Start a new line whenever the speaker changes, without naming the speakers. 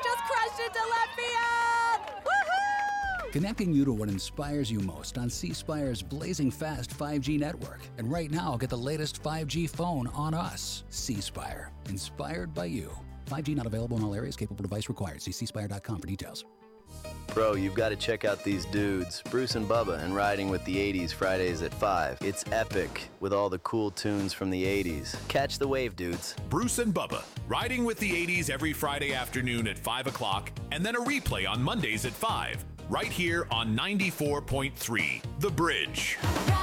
just crashed into left field! Woohoo!
Connecting you to what inspires you most on C Spire's blazing fast 5G network. And right now, get the latest 5G phone on us. C Spire, inspired by you. 5G not available in all areas. Capable device required. See cspire.com for details.
Bro, you've got to check out these dudes, Bruce and Bubba, and Riding with the 80s Fridays at 5. It's epic with all the cool tunes from the 80s. Catch the wave, dudes.
Bruce and Bubba, Riding with the 80s every Friday afternoon at 5 o'clock, and then a replay on Mondays at 5, right here on 94.3 The Bridge.